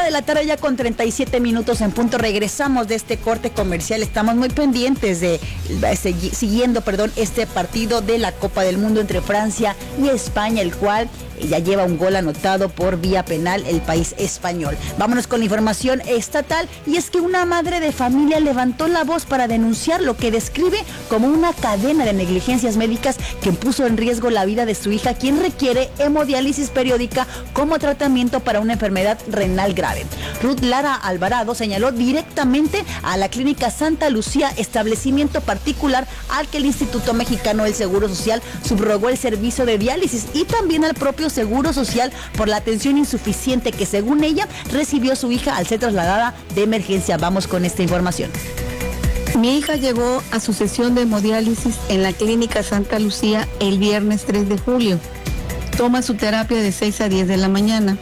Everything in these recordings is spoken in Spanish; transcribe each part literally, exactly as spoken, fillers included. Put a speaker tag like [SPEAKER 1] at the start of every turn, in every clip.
[SPEAKER 1] de la tarde ya con treinta y siete minutos en punto. Regresamos de este corte comercial. Estamos muy pendientes de, de siguiendo, perdón, este partido de la Copa del Mundo entre Francia y España, el cual ya lleva un gol anotado por vía penal el país español. Vámonos con la información estatal, y es que una madre de familia levantó la voz para denunciar lo que describe como una cadena de negligencias médicas que puso en riesgo la vida de su hija, quien requiere hemodiálisis periódica como tratamiento para una enfermedad renal grave. Ruth Lara Alvarado señaló directamente a la Clínica Santa Lucía, establecimiento particular al que el Instituto Mexicano del Seguro Social subrogó el servicio de diálisis, y también al propio Seguro Social por la atención insuficiente que, según ella, recibió su hija al ser trasladada de emergencia. Vamos con esta información.
[SPEAKER 2] Mi hija llegó a su sesión de hemodiálisis en la Clínica Santa Lucía el viernes tres de julio. Toma su terapia de seis a diez de la mañana.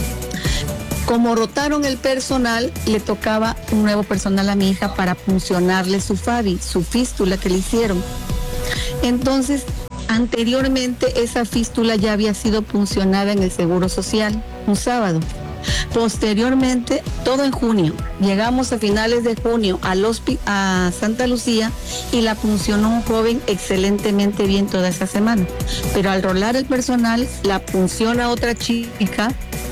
[SPEAKER 2] Como rotaron el personal, le tocaba un nuevo personal a mi hija para puncionarle su Fabi, su fístula que le hicieron. Entonces, anteriormente esa fístula ya había sido puncionada en el Seguro Social, un sábado. Posteriormente, todo en junio, llegamos a finales de junio al hospi- a Santa Lucía y la puncionó un joven excelentemente bien toda esa semana. Pero al rolar el personal, la punciona otra chica.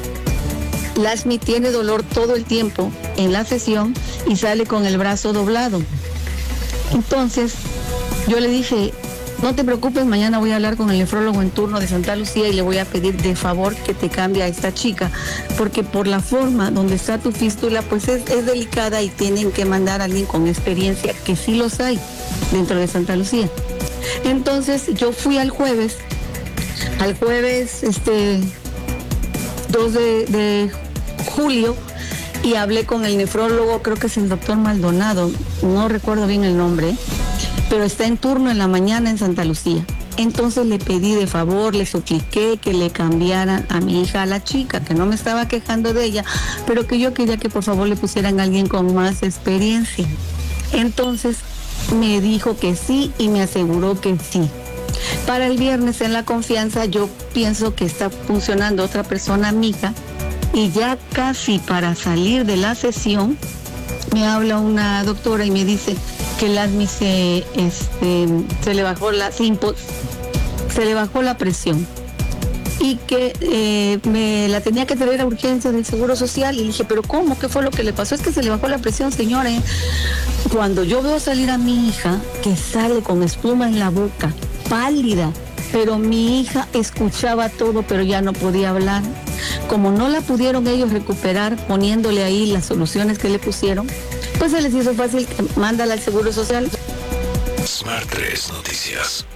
[SPEAKER 2] Lasmi tiene dolor todo el tiempo en la sesión y sale con el brazo doblado. Entonces, yo le dije, no te preocupes, mañana voy a hablar con el nefrólogo en turno de Santa Lucía y le voy a pedir de favor que te cambie a esta chica, porque por la forma donde está tu fístula, pues es, es delicada y tienen que mandar a alguien con experiencia, que sí los hay dentro de Santa Lucía. Entonces yo fui al jueves, al jueves este dos de julio, y hablé con el nefrólogo, creo que es el doctor Maldonado, no recuerdo bien el nombre, pero está en turno en la mañana en Santa Lucía. Entonces le pedí de favor, le supliqué que le cambiaran a mi hija a la chica, que no me estaba quejando de ella, pero que yo quería que por favor le pusieran a alguien con más experiencia. Entonces me dijo que sí y me aseguró que sí. Para el viernes en la confianza yo pienso que está funcionando otra persona, mi hija, y ya casi para salir de la sesión me habla una doctora y me dice que el Lasmi se, este, se le bajó la se, impo, se le bajó la presión y que eh, me la tenía que traer a urgencias del Seguro Social. Y le dije, pero ¿cómo? ¿Qué fue lo que le pasó? Es que se le bajó la presión, señora. ¿eh? Cuando yo veo salir a mi hija, que sale con espuma en la boca, pálida, pero mi hija escuchaba todo, pero ya no podía hablar. Como no la pudieron ellos recuperar poniéndole ahí las soluciones que le pusieron, pues se les hizo fácil, mándala al Seguro Social.
[SPEAKER 3] Smart tres Noticias.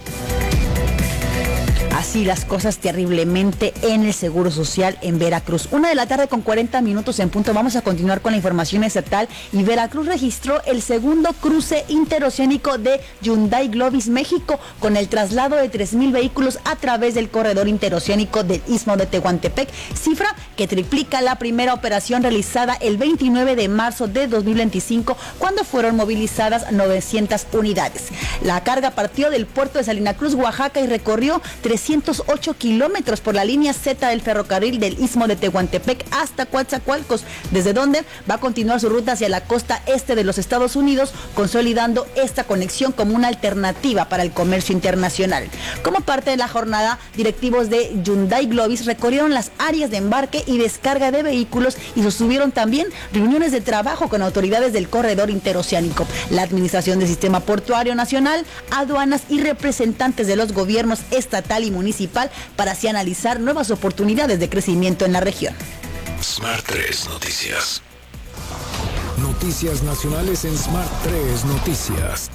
[SPEAKER 1] Así las cosas terriblemente en el Seguro Social en Veracruz. Una de la tarde con cuarenta minutos en punto. Vamos a continuar con la información estatal. Y Veracruz registró el segundo cruce interoceánico de Hyundai Globis México, con el traslado de tres mil vehículos a través del corredor interoceánico del Istmo de Tehuantepec, cifra que triplica la primera operación realizada el veintinueve de marzo de dos mil veinticinco, cuando fueron movilizadas novecientas unidades. La carga partió del puerto de Salina Cruz, Oaxaca, y recorrió trescientos ocho kilómetros por la línea Z del ferrocarril del Istmo de Tehuantepec hasta Coatzacoalcos, desde donde va a continuar su ruta hacia la costa este de los Estados Unidos, consolidando esta conexión como una alternativa para el comercio internacional. Como parte de la jornada, directivos de Hyundai Globis recorrieron las áreas de embarque y descarga de vehículos y sostuvieron también reuniones de trabajo con autoridades del corredor interoceánico, la Administración del Sistema Portuario Nacional, aduanas y representantes de los gobiernos estatal y municipal, para así analizar nuevas oportunidades de crecimiento en la región.
[SPEAKER 3] Smart tres Noticias.
[SPEAKER 4] Noticias nacionales en Smart tres Noticias.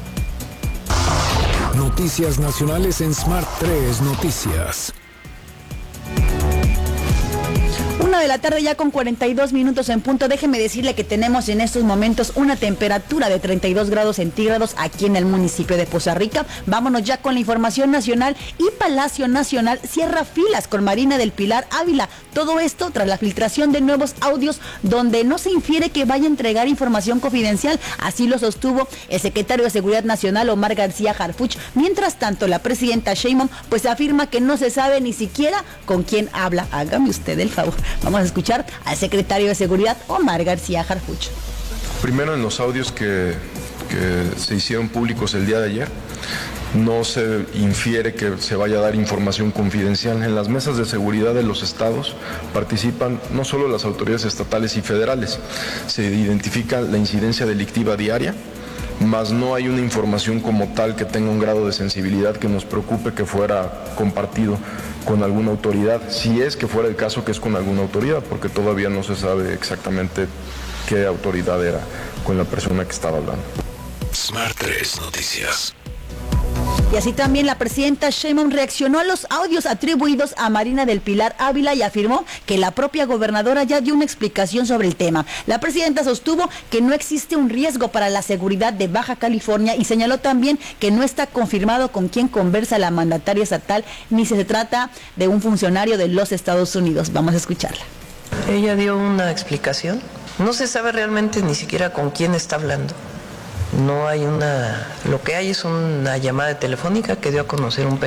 [SPEAKER 4] Noticias nacionales en Smart tres Noticias.
[SPEAKER 1] Una de la tarde ya con cuarenta y dos minutos en punto. Déjeme decirle que tenemos en estos momentos una temperatura de treinta y dos grados centígrados aquí en el municipio de Poza Rica. Vámonos ya con la información nacional. Y Palacio Nacional cierra filas con Marina del Pilar Ávila. Todo esto tras la filtración de nuevos audios donde no se infiere que vaya a entregar información confidencial. Así lo sostuvo el secretario de Seguridad Nacional, Omar García Harfuch. Mientras tanto, la presidenta Sheinbaum pues afirma que no se sabe ni siquiera con quién habla. Hágame usted el favor. Vamos a escuchar al secretario de Seguridad, Omar García Harfuch.
[SPEAKER 5] Primero, en los audios que, que se hicieron públicos el día de ayer, no se infiere que se vaya a dar información confidencial. En las mesas de seguridad de los estados participan no solo las autoridades estatales y federales, se identifica la incidencia delictiva diaria, mas no hay una información como tal que tenga un grado de sensibilidad que nos preocupe que fuera compartido con alguna autoridad, si es que fuera el caso que es con alguna autoridad, porque todavía no se sabe exactamente qué autoridad era con la persona que estaba hablando.
[SPEAKER 3] Smart tres Noticias.
[SPEAKER 1] Y así también la presidenta Sheinbaum reaccionó a los audios atribuidos a Marina del Pilar Ávila y afirmó que la propia gobernadora ya dio una explicación sobre el tema. La presidenta sostuvo que no existe un riesgo para la seguridad de Baja California y señaló también que no está confirmado con quién conversa la mandataria estatal ni se trata de un funcionario de los Estados Unidos. Vamos a escucharla.
[SPEAKER 6] Ella dio una explicación. No se sabe realmente ni siquiera con quién está hablando. No hay una, lo que hay es una llamada telefónica que dio a conocer un